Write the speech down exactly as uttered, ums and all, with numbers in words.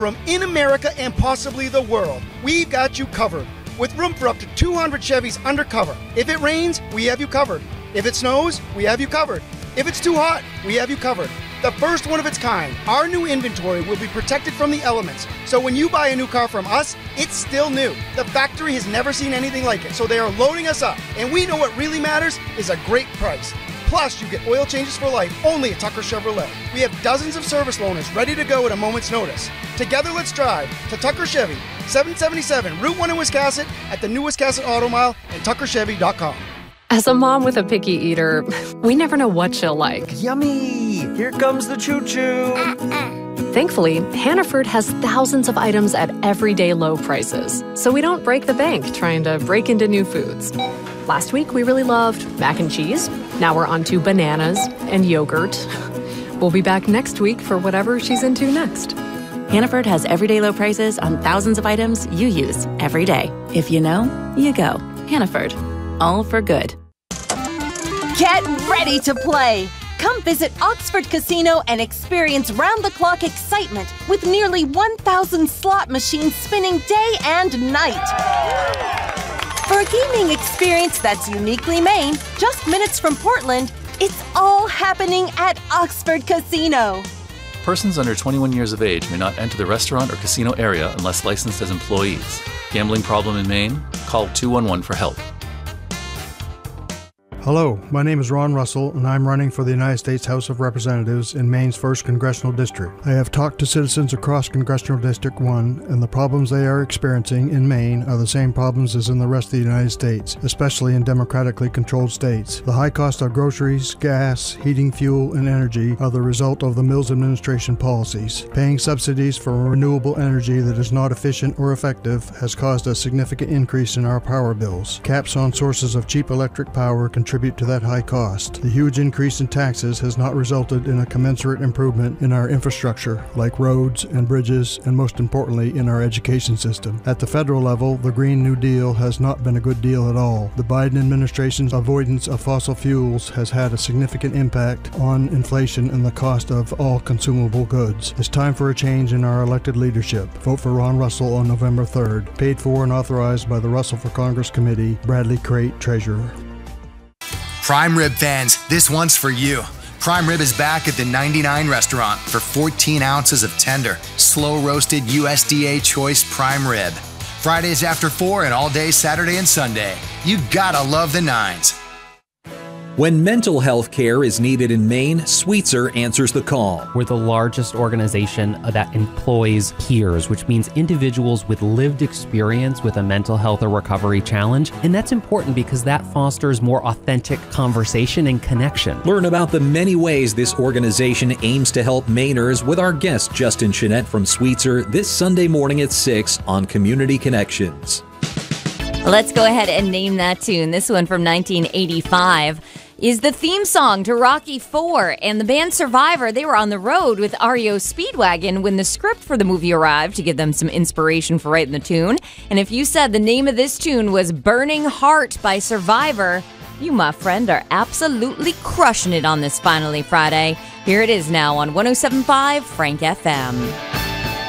From in America and possibly the world, we've got you covered. With room for up to two hundred Chevys undercover. If it rains, we have you covered. If it snows, we have you covered. If it's too hot, we have you covered. The first one of its kind, our new inventory will be protected from the elements. So when you buy a new car from us, it's still new. The factory has never seen anything like it, so they are loading us up. And we know what really matters is a great price. Plus, you get oil changes for life only at Tucker Chevrolet. We have dozens of service loaners ready to go at a moment's notice. Together, let's drive to Tucker Chevy, seven seventy-seven Route one in Wiscasset, at the new Wiscasset Auto Mile, and tucker chevy dot com. As a mom with a picky eater, we never know what she'll like. Yummy! Here comes the choo-choo! Thankfully, Hannaford has thousands of items at everyday low prices, so we don't break the bank trying to break into new foods. Last week, we really loved mac and cheese. Now we're on to bananas and yogurt. We'll be back next week for whatever she's into next. Hannaford has everyday low prices on thousands of items you use every day. If you know, you go. Hannaford. All for good. Get ready to play! Come visit Oxford Casino and experience round-the-clock excitement with nearly one thousand slot machines spinning day and night. For a gaming experience that's uniquely Maine, just minutes from Portland, it's all happening at Oxford Casino. Persons under twenty-one years of age may not enter the restaurant or casino area unless licensed as employees. Gambling problem in Maine? Call two one one for help. Hello, my name is Ron Russell, and I'm running for the United States House of Representatives in Maine's first Congressional District. I have talked to citizens across Congressional District one, and the problems they are experiencing in Maine are the same problems as in the rest of the United States, especially in democratically controlled states. The high cost of groceries, gas, heating fuel, and energy are the result of the Mills administration policies. Paying subsidies for renewable energy that is not efficient or effective has caused a significant increase in our power bills. Caps on sources of cheap electric power contribute to that high cost. The huge increase in taxes has not resulted in a commensurate improvement in our infrastructure, like roads and bridges, and most importantly, in our education system. At the federal level, the Green New Deal has not been a good deal at all. The Biden administration's avoidance of fossil fuels has had a significant impact on inflation and the cost of all consumable goods. It's time for a change in our elected leadership. Vote for Ron Russell on November third. Paid for and authorized by the Russell for Congress Committee, Bradley Crate, Treasurer. Prime Rib fans, this one's for you. Prime Rib is back at the ninety-nine restaurant for fourteen ounces of tender, slow-roasted U S D A choice prime rib. Fridays after four and all day Saturday and Sunday. You gotta love the nines. When mental health care is needed in Maine, Sweetser answers the call. We're the largest organization that employs peers, which means individuals with lived experience with a mental health or recovery challenge. And that's important because that fosters more authentic conversation and connection. Learn about the many ways this organization aims to help Mainers with our guest Justin Chenette from Sweetser this Sunday morning at six on Community Connections. Let's go ahead and name that tune. This one from nineteen eighty-five is the theme song to Rocky four, and the band Survivor, they were on the road with R E O Speedwagon when the script for the movie arrived to give them some inspiration for writing the tune. And if you said the name of this tune was Burning Heart by Survivor, you, my friend, are absolutely crushing it on this Finally Friday. Here it is now on one oh seven point five Frank F M.